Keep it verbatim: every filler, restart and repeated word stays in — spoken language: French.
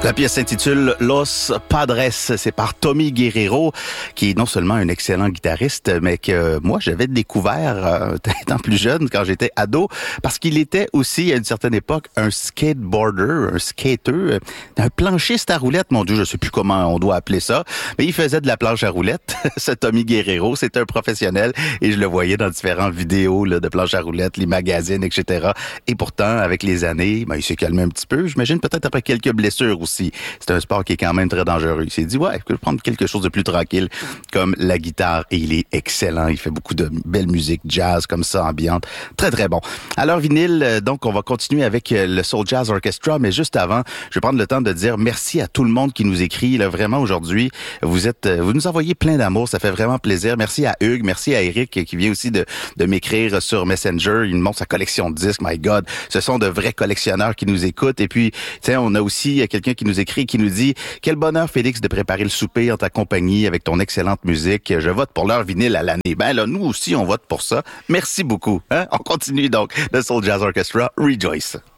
La pièce s'intitule Los Padres. C'est par Tommy Guerrero, qui est non seulement un excellent guitariste, mais que moi, j'avais découvert euh, étant plus jeune, quand j'étais ado, parce qu'il était aussi, à une certaine époque, un skateboarder, un skater, un planchiste à roulettes. Mon Dieu, je sais plus comment on doit appeler ça, mais il faisait de la planche à roulettes. Ce Tommy Guerrero, c'est un professionnel, et je le voyais dans différentes vidéos là, de planche à roulettes, les magazines, et cetera. Et pourtant, avec les années, ben, il s'est calmé un petit peu. J'imagine peut-être après quelques blessures aussi. C'est un sport qui est quand même très dangereux. Il s'est dit, ouais, je vais prendre quelque chose de plus tranquille, comme la guitare, et il est excellent. Il fait beaucoup de belle musique, jazz, comme ça, ambiante. Très, très bon. Alors, vinyle, donc, on va continuer avec le Soul Jazz Orchestra, mais juste avant, je vais prendre le temps de dire merci à tout le monde qui nous écrit, là, vraiment, aujourd'hui. Vous êtes, vous nous envoyez plein d'amour, ça fait vraiment plaisir. Merci à Hugues, merci à Eric, qui vient aussi de, de m'écrire sur Messenger. Il me montre sa collection de disques, my God. Ce sont de vrais collectionneurs qui nous écoutent. Et puis, tiens, on a aussi quelqu'un qui nous écrit, qui nous dit « Quel bonheur, Félix, de préparer le souper en ta compagnie avec ton excellente musique. Je vote pour leur vinyle à l'année. » Ben là, nous aussi, on vote pour ça. Merci beaucoup. Hein? On continue donc. Le Soul Jazz Orchestra, Rejoice.